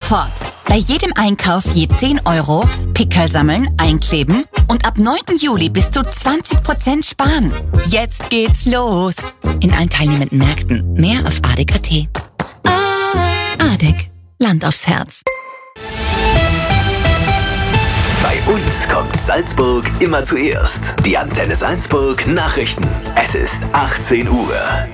sofort. Bei jedem Einkauf je 10 Euro, Pickerl sammeln, einkleben und ab 9. Juli bis zu 20% sparen. Jetzt geht's los. In allen teilnehmenden Märkten. Mehr auf adek.at. Adek. Land aufs Herz. Bei uns kommt Salzburg immer zuerst. Die Antenne Salzburg Nachrichten. Es ist 18 Uhr.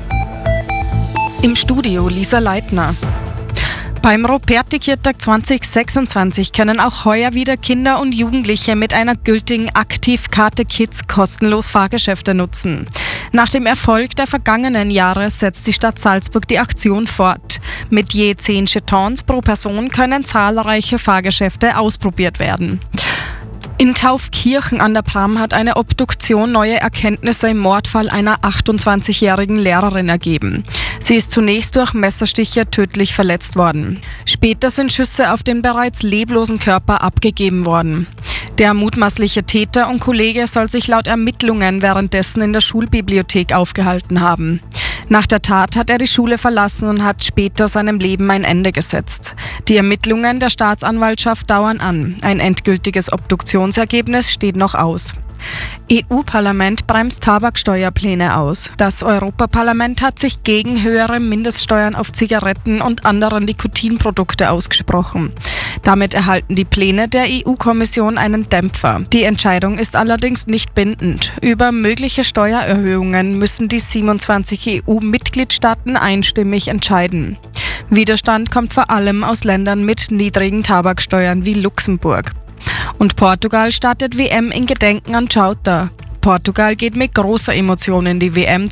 Im Studio Lisa Leitner. Beim Ruperti-Kirtag 2026 können auch heuer wieder Kinder und Jugendliche mit einer gültigen Aktivkarte Kids kostenlos Fahrgeschäfte nutzen. Nach dem Erfolg der vergangenen Jahre setzt die Stadt Salzburg die Aktion fort. Mit je 10 Jetons pro Person können zahlreiche Fahrgeschäfte ausprobiert werden. In Taufkirchen an der Pram hat eine Obduktion neue Erkenntnisse im Mordfall einer 28-jährigen Lehrerin ergeben. Sie ist zunächst durch Messerstiche tödlich verletzt worden. Später sind Schüsse auf den bereits leblosen Körper abgegeben worden. Der mutmaßliche Täter und Kollege soll sich laut Ermittlungen währenddessen in der Schulbibliothek aufgehalten haben. Nach der Tat hat er die Schule verlassen und hat später seinem Leben ein Ende gesetzt. Die Ermittlungen der Staatsanwaltschaft dauern an. Ein endgültiges Obduktionsergebnis steht noch aus. EU-Parlament bremst Tabaksteuerpläne aus. Das Europaparlament hat sich gegen höhere Mindeststeuern auf Zigaretten und andere Nikotinprodukte ausgesprochen. Damit erhalten die Pläne der EU-Kommission einen Dämpfer. Die Entscheidung ist allerdings nicht bindend. Über mögliche Steuererhöhungen müssen die 27 EU-Mitgliedstaaten einstimmig entscheiden. Widerstand kommt vor allem aus Ländern mit niedrigen Tabaksteuern wie Luxemburg. Und Portugal startet WM in Gedenken an Ceuta. Portugal geht mit großer Emotion in die WM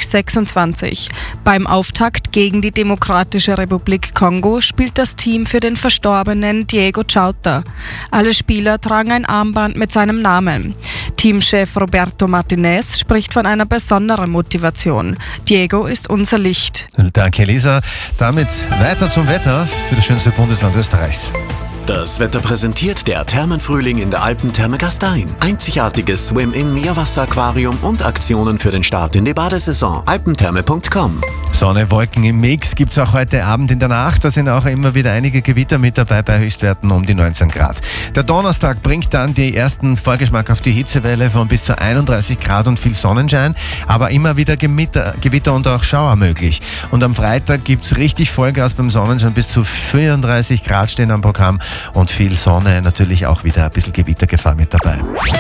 2026. Beim Auftakt gegen die Demokratische Republik Kongo spielt das Team für den verstorbenen Diego Ceuta. Alle Spieler tragen ein Armband mit seinem Namen. Teamchef Roberto Martinez spricht von einer besonderen Motivation. Diego ist unser Licht. Danke, Lisa. Damit weiter zum Wetter für das schönste Bundesland Österreichs. Das Wetter präsentiert der Thermenfrühling in der Alpentherme Gastein. Einzigartiges Swim-in-Meerwasser-Aquarium und Aktionen für den Start in die Badesaison. alpentherme.com. Sonne, Wolken im Mix gibt's auch heute Abend in der Nacht. Da sind auch immer wieder einige Gewitter mit dabei bei Höchstwerten um die 19 Grad. Der Donnerstag bringt dann die ersten Vorgeschmack auf die Hitzewelle von bis zu 31 Grad und viel Sonnenschein, aber immer wieder Gewitter und auch Schauer möglich. Und am Freitag gibt's richtig Vollgas beim Sonnenschein, bis zu 34 Grad stehen am Programm. Und viel Sonne, natürlich auch wieder ein bisschen Gewittergefahr mit dabei.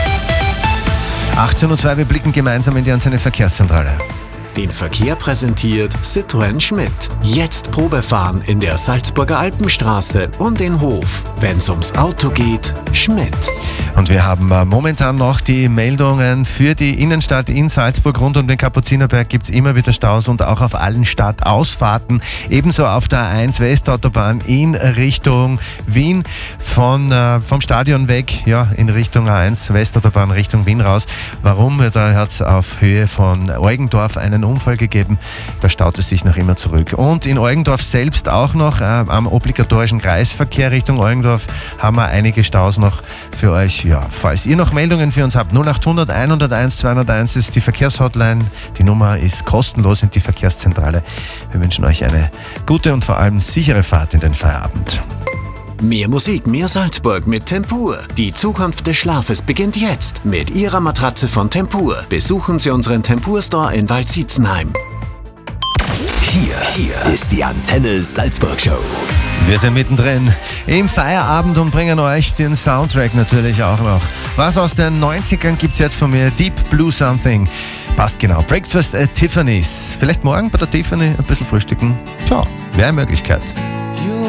18:02 Uhr, wir blicken gemeinsam in die Antenne Verkehrszentrale. Den Verkehr präsentiert Citroën Schmidt. Jetzt Probefahren in der Salzburger Alpenstraße und in Hof. Wenn's ums Auto geht, Schmidt. Und wir haben momentan noch die Meldungen für die Innenstadt in Salzburg. Rund um den Kapuzinerberg gibt's immer wieder Staus und auch auf allen Stadtausfahrten. Ebenso auf der A1 Westautobahn in Richtung Wien. Vom Stadion weg, ja, in Richtung A1 Westautobahn Richtung Wien raus. Warum? Da hat's auf Höhe von Eugendorf einen Unfall gegeben. Da staut es sich noch immer zurück. Und in Eugendorf selbst auch noch am obligatorischen Kreisverkehr Richtung Eugendorf haben wir einige Staus noch für euch. Ja, falls ihr noch Meldungen für uns habt, 0800 101 201 ist die Verkehrshotline. Die Nummer ist kostenlos in die Verkehrszentrale. Wir wünschen euch eine gute und vor allem sichere Fahrt in den Feierabend. Mehr Musik, mehr Salzburg mit Tempur. Die Zukunft des Schlafes beginnt jetzt mit Ihrer Matratze von Tempur. Besuchen Sie unseren Tempur-Store in Waldsietzenheim. Hier ist die Antenne Salzburg Show. Wir sind mittendrin im Feierabend und bringen euch den Soundtrack natürlich auch noch. Was aus den 90ern gibt's jetzt von mir? Deep Blue Something. Passt genau. Breakfast at Tiffany's. Vielleicht morgen bei der Tiffany ein bisschen frühstücken? Tja, wäre eine Möglichkeit.